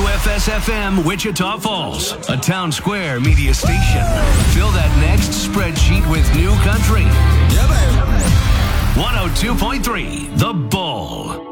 WFS-FM Wichita Falls, a Town Square media station. Fill that next spreadsheet with new country. Yeah, baby. 102.3, The Bull.